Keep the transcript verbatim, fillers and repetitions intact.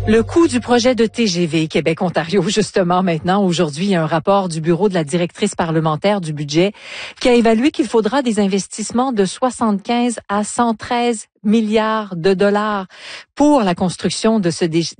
Le coût du projet de T G V Québec-Ontario, justement maintenant, aujourd'hui, il y a un rapport du bureau de la directrice parlementaire du budget qui a évalué qu'il faudra des investissements de soixante-quinze à cent treize milliards de dollars pour la construction de ce